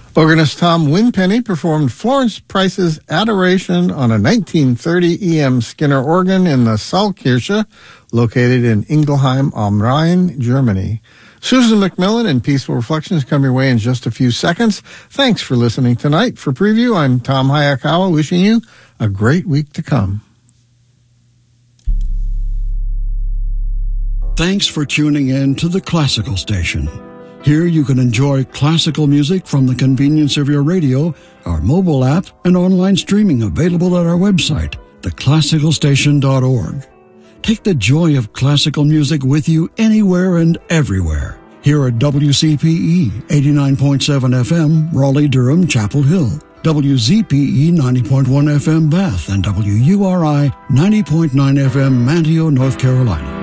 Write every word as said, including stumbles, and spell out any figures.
Organist Tom Winpenny performed Florence Price's Adoration on a nineteen thirty E M Skinner organ in the Saalkirche, located in Ingelheim am Rhein, Germany. Susan McMillan and Peaceful Reflections come your way in just a few seconds. Thanks for listening tonight. For Preview, I'm Tom Hayakawa, wishing you a great week to come. Thanks for tuning in to the Classical Station. Here you can enjoy classical music from the convenience of your radio, our mobile app, and online streaming available at our website, the classical station dot org. Take the joy of classical music with you anywhere and everywhere. Here at W C P E eighty-nine point seven F M, Raleigh-Durham, Chapel Hill, W Z P E ninety point one F M, Bath, and W U R I ninety point nine F M, Manteo, North Carolina.